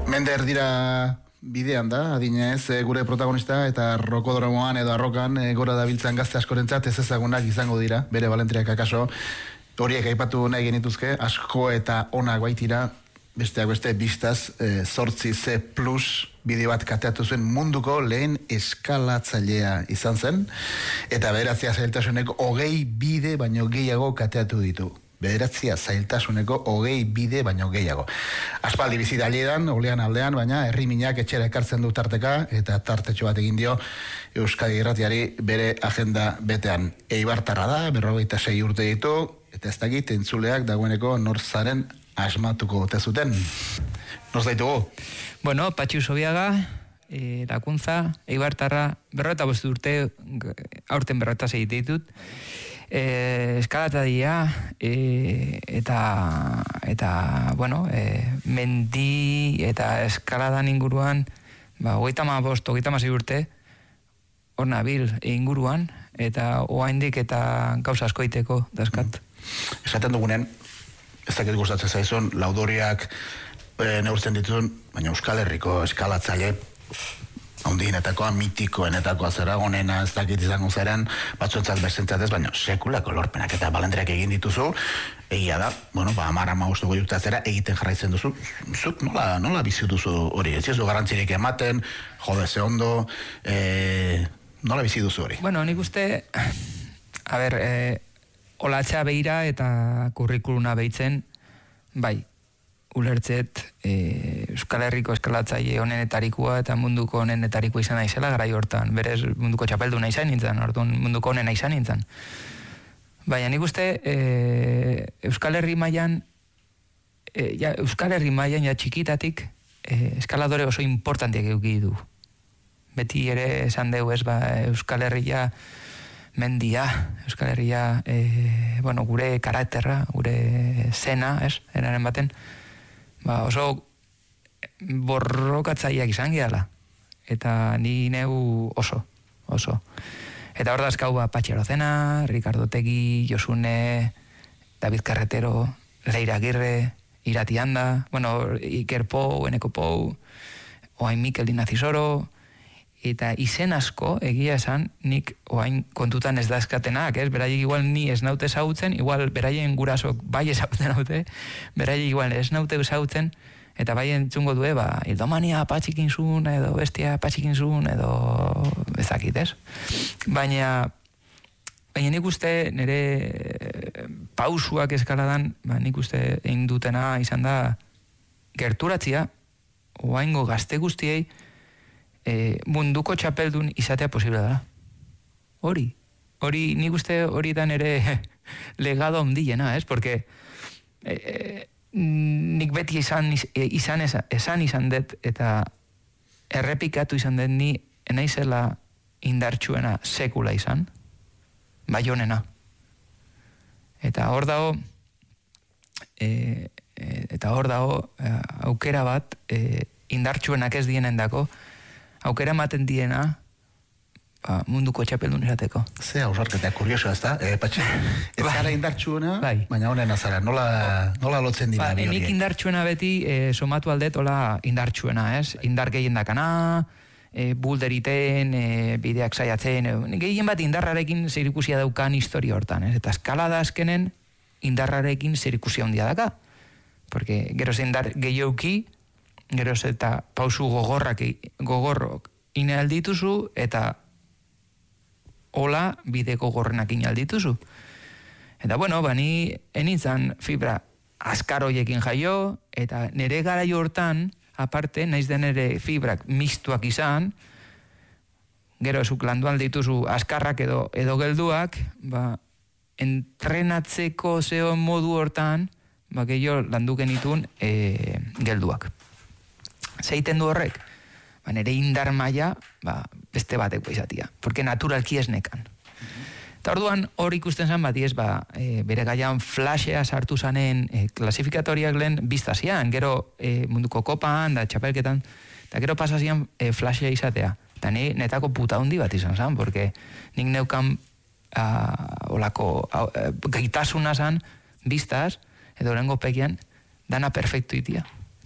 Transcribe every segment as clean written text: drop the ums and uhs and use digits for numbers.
Mender dira bidean da, adinez, gure protagonista eta rokodromoan edo arrokan gora dabiltzan gazte askorentzat ez ezagunak izango dira, bere balentriak akaso, horiek aipatu nahi genituzke, asko eta onak baitira, besteak beste bistaz, 8C plus bideo bat kateatu zuen munduko lehen eskalatzailea izan zen, eta bederatzia zailtasunek 20 bide baino gehiago kateatu ditu. Bederatzia zailtasuneko 20 bide baino gehiago. Aspaldi bizi da Lledan, olean aldean, baina herriminak etxera ekartzen du tarteka, eta tartetxo bat egin dio Euskadi Irratiari bere agenda betean. Eibartarra da, 46 urte ditu, eta ez dakit entzuleak dagoeneko norzaren asmatuko ote zuten. Norz daitugu? Bueno, Patxi Sobiaga, Lakuntza, Eibartarra, 45 urte, aurten 46 ditut. Eskalatadia eta bueno, mendi eta eskaladan inguruan 35-36 urte hor nabil inguruan eta oraindik eta gauza asko egiteko daskat. Esaten dugunen, ez dakit gustatzen zaizun, laudoriak neurtzen dituen, baina Euskal Herriko eskalatzaile handienetakoa, mitikoenetakoa zera, gonena ez dakit izango zeren, batzuentzat bestentzat ez, baina sekulako lorpenak eta balendriak egin dituzu, egia da, bueno, 10-15 urte egiten jarraitzen duzu, zuk nola bizi duzu hori, ez du garrantzirik ematen, jode ze ondo, nola bizi duzu hori? Bueno, nik uste, olatxea behira eta kurrikuluna behitzen, bai, ulertzet Euskal Herriko eskalatzaile honenetarikoa eta munduko honenetarikoa izan naizela garai hortan. Berez munduko txapelduna izan nintzen, orduan munduko honena izan nintzen. Baina nik uste Euskal Herri mailan txikitatik eskaladore oso importantiak eduki du. Beti ere esan deu ez Euskal Herria mendia, Euskal Herria gure karakterra, gure zena, eraren baten, oso borrokatzaileak izan gehala. Eta ni neu oso. Eta hor dazkau Patxi Arozena, Ricardo Tegi, Josune, David Carretero, Leira Agirre, Irati Anda, Iker Pou, Eneko Pou, oain Mikel Dinazizoro, eta izen asko, egia esan, nik oain kontutan ez dazkatenak, beraiek igual ni ez naute ezagutzen, igual beraien gurasok bai ezagutzen naute, beraiek igual ez naute ezagutzen, eta bai entzungo due, Ildomania patxikin zuen, edo bestia patxikin zuen, edo ezakit, ez? Baina nik uste nire pausuak eskaladan, nik uste egin dutena izan da gerturatzia, oaingo gazte guztiei, munduko txapeldun izatea posible da. Hori nik uste hori da nere legado handiena, porque nik beti esan dut eta errepikatu izan dut ni enaizela indartsuena sekula izan, bai honena. Eta hor dago aukera bat indartsuenak ez dienendako aukera ematen diena munduko txapeldun esateko. Ze hausarketea kuriosoa ez da, Patxi? Ez gara indartsuena, baina honen azara, nola lotzen dira? Nik indartsuena beti somatu aldet, hola indartsuena, ez? Indar gehien dakana, bulderiten, bideak saiatzen, gehien bat indarrarekin zerikusia daukan historia hortan, ez? Eta eskalada azkenen indarrarekin zerikusia handia daka. Porque geroz indar gehioki, geroz eta pausu gogorrok inaldituzu eta hola bide gogorrenak inaldituzu. Eta ni enitzan fibra askar hoiekin jaio eta nire garaio hortan, aparte, naiz den ere fibrak mixtuak izan, gero zuk landuan dituzu askarrak edo gelduak, entrenatzeko zeo modu hortan, gehiago landu genitun gelduak. Zeiten du horrek? Nire indar maila, beste bateko izatia. Porque naturalki ez nekan. Eta orduan hor ikusten zen ez bere gaian flashea sartu zanen klasifikatoriak lehen biztazian, gero munduko kopan, da txapelketan, eta gero pasazian flashea izatea. Eta ni netako puta hundi bat izan zen, porque nik neukan olako gaitasuna zen biztaz, edo lengo pekian, dana perfectu itia.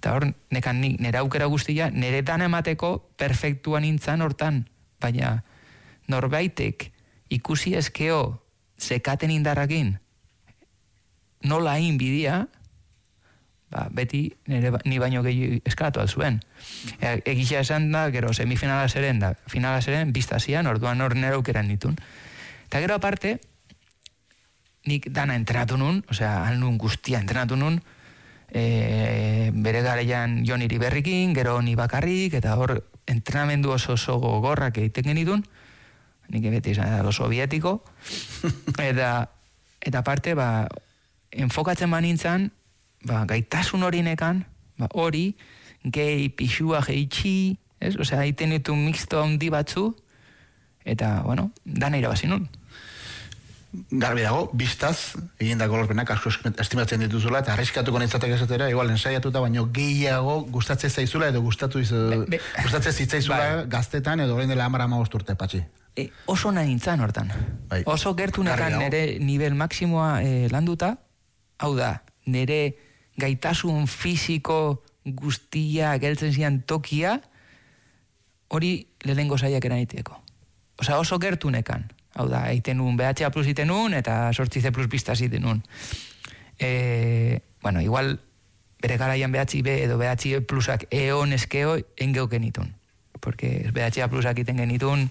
Eta hor, nekan nire aukera guztia, nire dan emateko perfektua nintzen hortan, baina norbaitek ikusi ezkeo zekaten indarrakin, nola hain bidia, beti ni baino gehi eskalatu alzuen. Egitea esan da, gero semifinala zeren da, finala zeren biztazian, orduan hor nire aukeran nitun. Eta gero aparte, nik dana entrenatu nun, osea, alnun guztia entrenatu nun, bere garaian Jon Iriberrikin, gero ni bakarrik, eta hor entrenamendu oso gogorrak egiten genitun, nik beti izan da sovietiko, eta aparte, enfokatzen nintzen, gaitasun hori nekan, hori, gehi, pixua, geitxi, ez? Osea, egiten ditu mixto handi batzu, eta, bueno, dana irabazi nun. Garbi dago, biztaz, egindako lorpenak asko estimatzen dituzula, eta arriskatuko nintzatek esatera, igual ensaiatuta, baino gehiago gustatzen zaizula, edo gustatzen zitzaizula gaztetan, edo orain dela 10-15 urte, Patxi. Oso nahi nintzen hortan. Oso gertu nekan nire nivel maksimoa landuta, hau da, nire gaitasun fisiko guztia geltzen zian tokia, hori lehengo saiak eranitieko. Osea, oso gertu nekan. Hau da, eiten nun BHA plus iten nun, eta 8C plus pistaz iten nun. Bueno, igual, bere garaian BHI B edo BHI plusak eon eskeo engeu genitun. Porque BHA plusak iten genitun,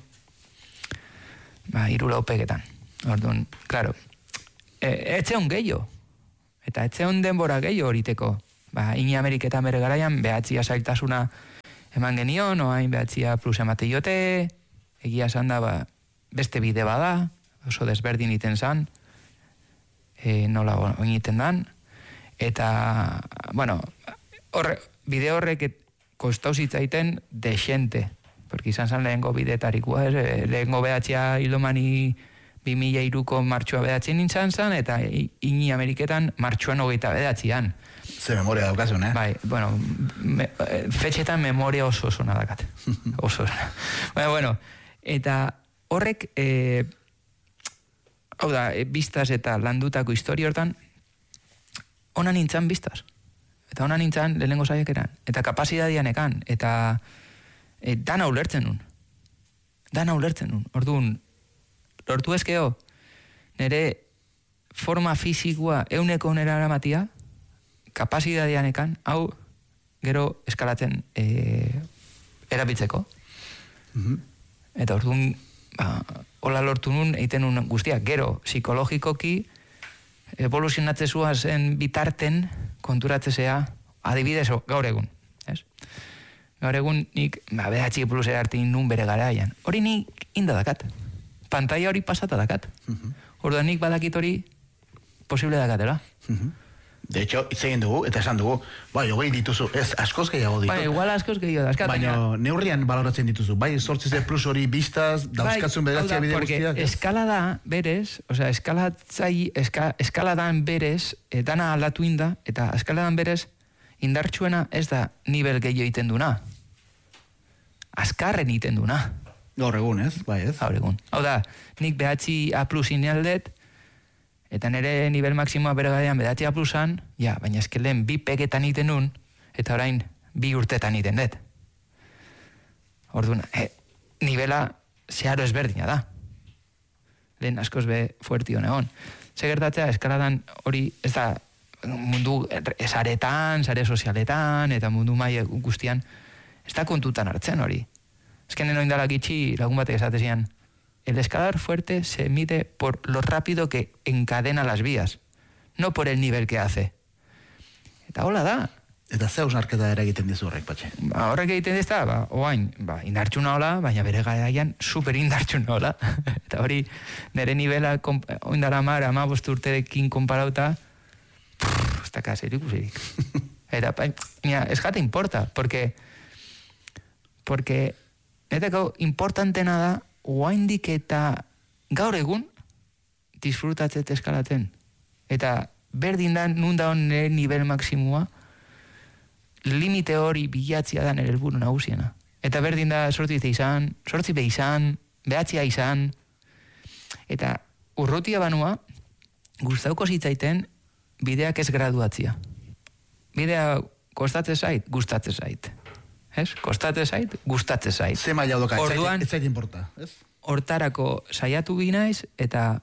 3 laupeketan. Orduan, claro, etzeon gehiago. Eta etzeon denbora gehiago horiteko. Ini Ameriketan bere garaian, BHA zailtasuna eman genion, oain BHA plus emate jote, egia esan da, beste bide bada, oso desberdin iten zan, nola oiniten dan, eta, bueno, bide horrek kostau zitzaiten desente, porque izan zan lehengo bidetarikoa, lehengo BHA hildomani 2003ko martxua behatzen nintzen zan, eta ini Ameriketan martxuan 29an. Ze memoria daukazun, Bai, bueno, fetxetan memoria oso nadakat. Oso. Bueno, eta horrek, hau da, biztaz eta landutako historia hortan, ona nintzen biztaz. Eta ona nintzen lehenengo zaiak eran. Eta kapazidadian ekan. Eta dana ulertzen nun. Orduan, lortu ezkeo, nire forma fizikoa euneko nera aramatia, kapazidadian ekan, hau, gero eskalatzen erabiltzeko. Eta orduan, hola lortu nun, eiten nun guztia, gero, psikologikoki, evoluzionatzezua zen bitarten, konturatzezea, adibidez, gaur egun, ez? Gaur egun, nik, BHI plus erartin nun bere garaian. Hori nik indadakat. Pantalla hori pasata dakat. Orduan nik badakit hori posible dakatela. De hecho, hitz egin dugu, eta esan dugu, bai, hogei dituzu, ez, askoz gehiago ditu. Bai, igual askoz gehiago dazkat. Baina neurrian baloratzen dituzu, bai, 8C plus hori biztaz, dauzkatzun bederazia bide guztiak. Eskalada berez, osea, eskaladan berez, dana aldatu inda, eta eskaladan berez, indartsuena ez da nivel gehiago iten duna. Azkarren iten duna. Gaur egun, ez? Bai, ez? Gaur egun. Hau da, nik BHI A plus inaldet, eta nire nivel maksimoa bere gaian BHI A plusan, ja, baina eskelen 2 peketan iten nun, eta orain 2 urtetan iten dut. Orduan, nivela zeharo ezberdina da. Lehen askoz be fuerti honegon. Segertatzea, eskaladan hori, ez da, mundu esaretan, sare sozialetan, eta mundu maile guztian, ez da kontutan hartzen hori. Ezkenen oindalak itxi lagun batek esatezian, el escalar fuerte se mide por lo rápido que encadena las vías, no por el nivel que hace. Eta hola da. Eta ze hausnarketa eragiten dizu horrek, Patxe? Horrek egiten dizta, oain, indartxuna hola, baina bere garaian super indartxuna hola. Eta hori, nire nivela oindala 15 urterekin konparauta, ez da kasi erikusirik. Eta, ez jate importa, porque neteko importantena da, oaindik eta gaur egun disfrutatzet eskalatzen. Eta berdin da, nunda hon nire nivel maksimua, limite hori bilatzia da nire helburu nagusiena. Eta berdin da, sortzi be izan, behatzia izan, eta urrutia banua, gustauko zitzaiten bideak ez graduatzia. Bidea kostatzen zait, gustatzen zait. Ez? Kostatzen zait, gustatzen zait. Ze maila doka, Orduan, ez zait importa, ez? Hortarako saiatu binaiz, eta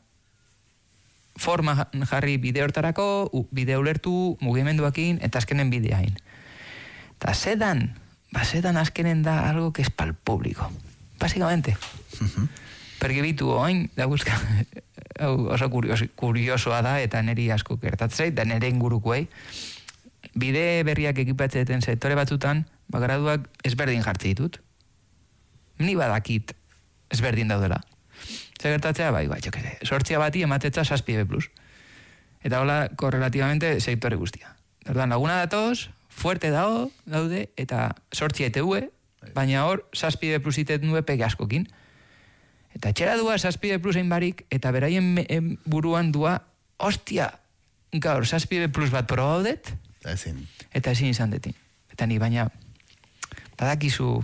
forma jarri bide hortarako, bide ulertu, mugimenduakin, eta azkenen bideain. Eta zedan azkenen da algo que es pa'l público. Básicamente. Porque bitu oin, da busca, oso kuriosoa da, eta neri asko gertatzei, eta nere ingurukoei, bide berriak ekipatzeten sektore batzutan, graduak ezberdin jartze ditut. Ni badakit ezberdin daudela. Zer gertatzea, bai, sortzia bati ematetza 7B+. Eta hola, korrelatibamente, sektore guztia. Orduan, laguna datoz, fuerte daude, eta sortzia ETV, baina hor, 7B+ iten nue pege askokin. Eta etxera dua 7B+ egin barik, eta beraien buruan dua, hostia, gaur, 7B+ bat probaudet, eta ezin izan detin. Eta ni, baina, badakizu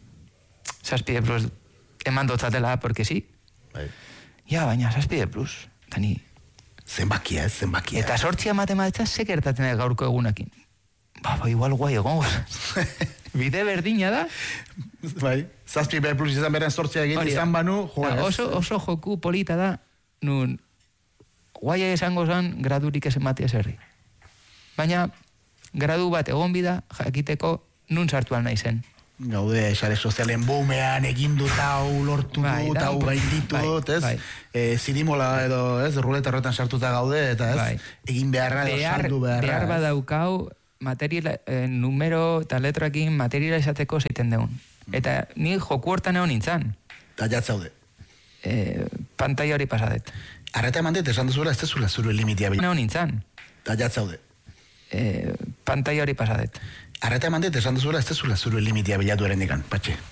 7B+ eman dotzatela, porque sí. Ja, baina 7B+. Eta ni... Zenbakia. Eta sortzia matematikaz ze gertatzen da gaurko egunakin. Igual guai egongo. Bide berdina da. Bai, 7B+ izan beren sortzia egin izan banu, oso joku polita da, nun, guai esango zan, gradurik ez ematea zerri. Baina, gradu bat egon bida, jakiteko, nun sartu nahi zen. Gaude, sare sozialen boomean egin dut hau lortu dut, hau gainditu dut, ez? Zirimola edo, ez? Ruleta horretan sartuta gaude, eta ez? Egin beharra edo saldu beharra. Behar badaukau, numero eta letrakin materiala izateko zeiten deun. Eta ni joku hortan egon nintzen. Eta jatzaude. Pantaila hori pasadet. Arreta eman dit, esan duzula, ez dezula zure limitia bila. Egon nintzen. Eta jatzaude. Pantaila hori pasadet. Arreta eman dit, esan duzula, ez dezula zure limitia bilatu erendikan, patxe.